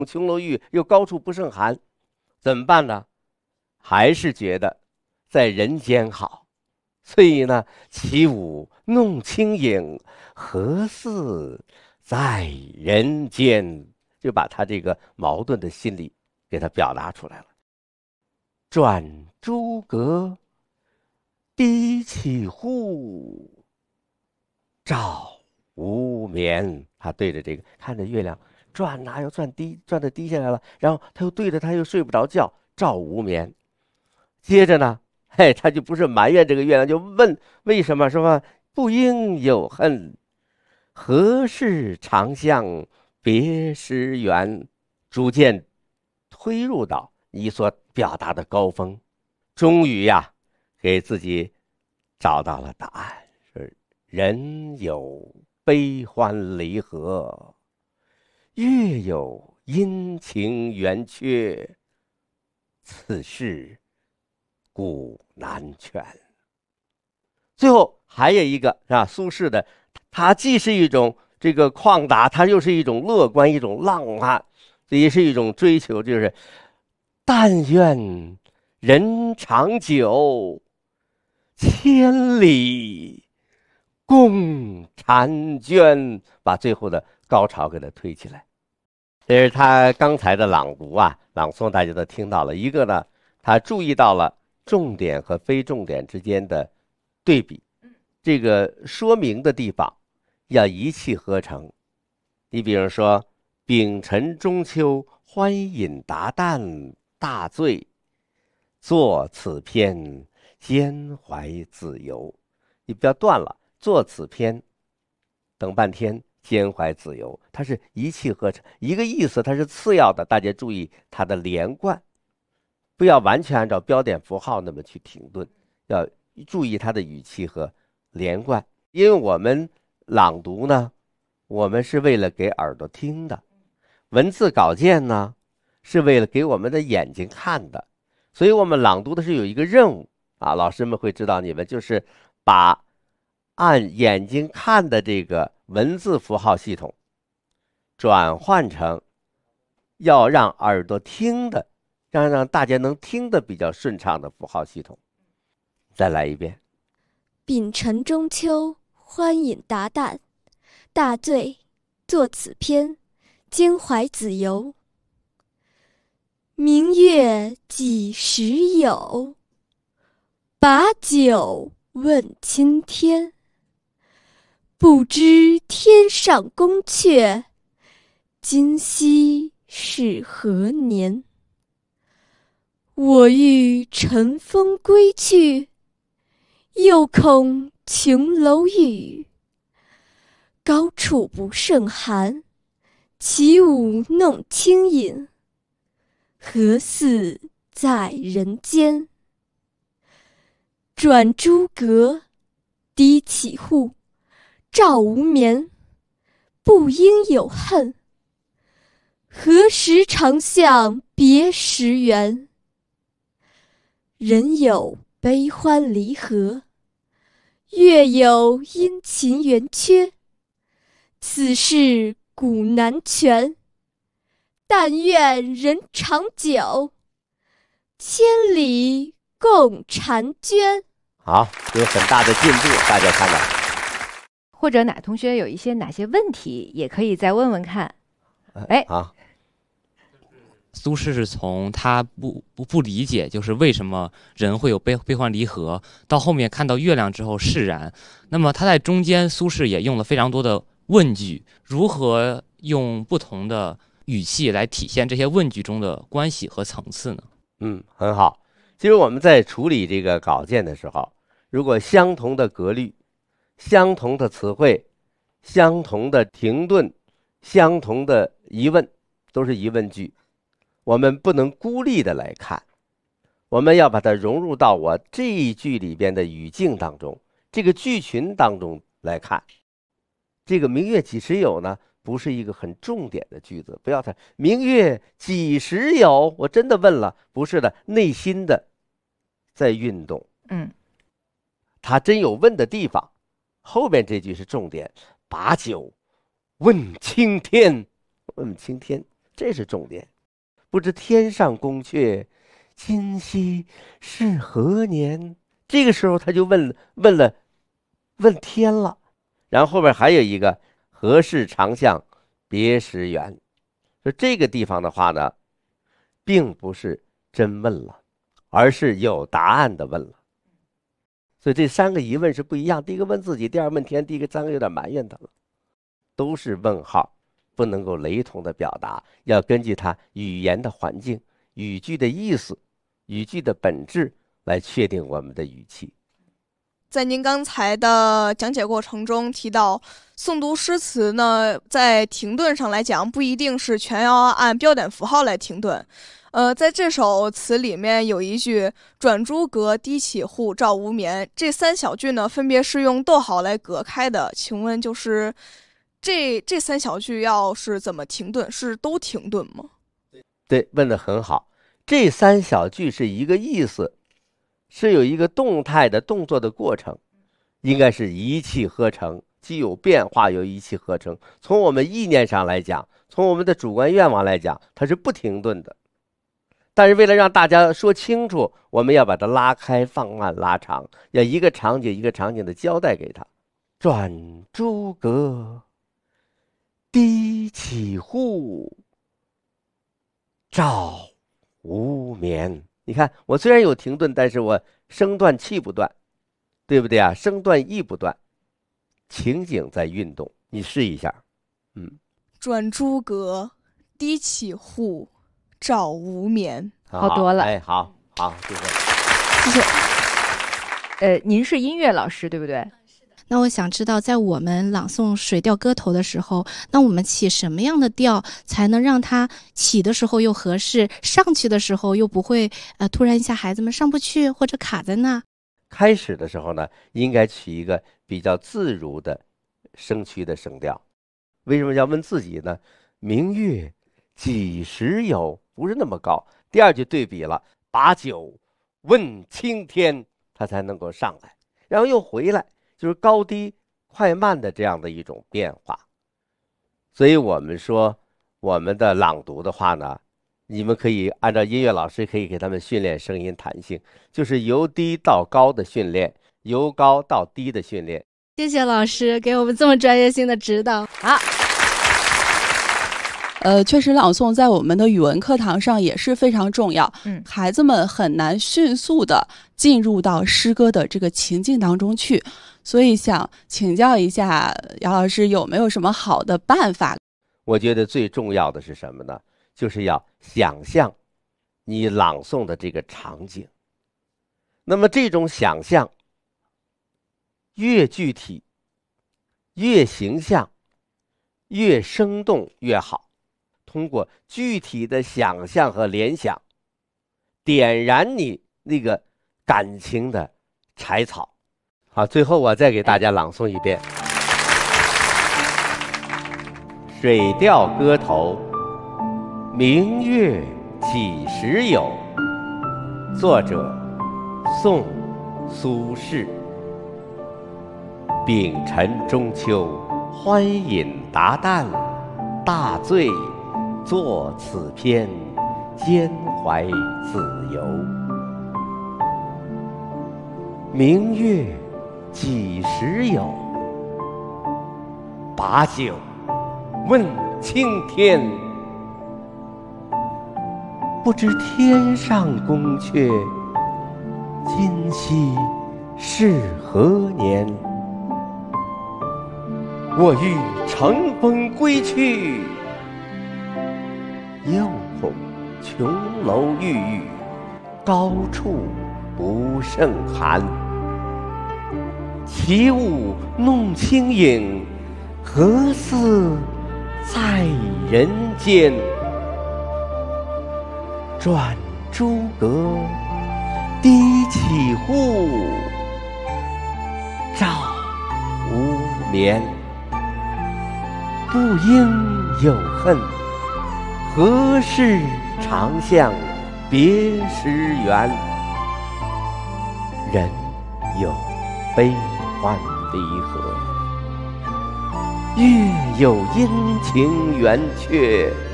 琼楼玉，又高处不胜寒，怎么办呢？还是觉得在人间好，所以呢，起舞弄清影，何似在人间？就把他这个矛盾的心理给他表达出来了。转朱阁，低绮户，照无眠。他对着这个看着月亮转又转的低下来了，然后他又对着他又睡不着觉，照无眠。接着呢，他就不是埋怨这个月亮，就问为什么，说不应有恨，何事长向别时圆，逐渐推入到你所表达的高峰。终于呀，给自己找到了答案，是人有悲欢离合，月有阴晴圆缺，此事古难全。最后还有一个啊，苏轼的，他既是一种这个旷达，他又是一种乐观，一种浪漫，也是一种追求，就是但愿人长久，千里共婵娟，把最后的高潮给它推起来。这是他刚才的朗读啊，朗诵大家都听到了。一个呢，他注意到了重点和非重点之间的对比，这个说明的地方要一气呵成。你比如说，丙辰中秋，欢饮达旦，大醉，作此篇，兼怀子由。你不要断了，作此篇，等半天，兼怀子由，它是一气呵成，一个意思，它是次要的。大家注意它的连贯，不要完全按照标点符号那么去停顿，要注意它的语气和连贯。因为我们朗读呢，我们是为了给耳朵听的，文字稿件呢，是为了给我们的眼睛看的。所以我们朗读的是有一个任务啊，老师们会知道，你们就是把按眼睛看的这个文字符号系统转换成要让耳朵听的，让大家能听得比较顺畅的符号系统。再来一遍。 丙辰中秋，欢饮达旦，大醉，作此篇，兼怀子由。明月几时有？把酒问青天。不知天上宫阙，今夕是何年？我欲乘风归去，又恐琼楼玉，高处不胜寒。起舞弄清影，何似在人间？转朱阁，低绮户，照无眠。不应有恨，何时长向别时圆？人有悲欢离合，月有阴晴圆缺，此事古难全。但愿人长久，千里共婵娟。 好，有很大的进步，大家看到。 或者哪同学有一些哪些问题，也可以再问问看。 好。 苏轼是从他不理解，就是为什么人会有悲欢离合，到后面看到月亮之后释然。那么他在中间，苏轼也用了非常多的问句，如何用不同的语气来体现这些问句中的关系和层次呢？ 很好。其实我们在处理这个稿件的时候，如果相同的格律、相同的词汇、相同的停顿、相同的疑问，都是疑问句，我们不能孤立的来看，我们要把它融入到我这一句里边的语境当中，这个句群当中来看。这个明月几时有呢，不是一个很重点的句子，不要看明月几时有，我真的问了，不是的，内心的在运动。他真有问的地方，后面这句是重点，把酒问青天。问青天， 这是重点。不知天上宫阙，今夕是何年？这个时候他就问天了。然后后边还有一个何事长向别时圆，说这个地方的话呢，并不是真问了，而是有答案的问了。所以这三个疑问是不一样，第一个问自己，第二问天，第三个有点埋怨他了，都是问号，不能够雷同的表达，要根据它语言的环境、语句的意思、语句的本质来确定我们的语气。 在您刚才的讲解过程中提到，诵读诗词呢，在停顿上来讲，不一定是全要按标点符号来停顿。在这首词里面有一句"转朱阁，低绮户，照无眠"，这三小句呢，分别是用逗号来隔开的。请问，就是这三小句要是怎么停顿？是都停顿吗？ 对，问得很好。这三小句是一个意思，是有一个动态的动作的过程，应该是一气呵成，既有变化又一气呵成。从我们意念上来讲，从我们的主观愿望来讲，它是不停顿的。但是为了让大家说清楚，我们要把它拉开、放慢、拉长，要一个场景一个场景的交代给他。转朱阁，低绮户，照无眠。你看，我虽然有停顿，但是我声断气不断，对不对啊？声断意不断，情景在运动。你试一下。 转朱阁，低绮户，照无眠。 好多了。 哎，好，谢谢。 谢谢。您是音乐老师对不对？ 那我想知道，在我们朗诵《水调歌头》的时候，那我们起什么样的调才能让它起的时候又合适，上去的时候又不会突然一下孩子们上不去或者卡在那？ 开始的时候呢，应该取一个比较自如的声区的声调。为什么要问自己呢？明月几时有，不是那么高。第二句对比了，把酒问青天，它才能够上来，然后又回来，就是高低快慢的这样的一种变化。所以我们说我们的朗读的话呢，你们可以按照音乐老师可以给他们训练声音弹性，就是由低到高的训练，由高到低的训练。 谢谢老师给我们这么专业性的指导。 好。 确实朗诵在我们的语文课堂上也是非常重要。孩子们很难迅速的进入到诗歌的这个情境当中去，所以想请教一下姚老师有没有什么好的办法？ 我觉得最重要的是什么呢？就是要想象你朗诵的这个场景。那么这种想象越具体、越形象、越生动越好。通过具体的想象和联想，点燃你那个感情的柴草。好，最后我再给大家朗诵一遍《水调歌头·明月几时有》，作者宋·苏轼。丙辰中秋，欢饮达旦，大醉作此篇，兼怀子由。明月几时有？把酒问青天。不知天上宫阙，今夕是何年？我欲乘风归去，又恐琼楼玉宇，高处不胜寒。起舞弄清影，何似在人间？转朱阁，低绮户，照无眠。不应有恨，何事长向别时圆？人有悲欢离合，月有阴晴圆缺。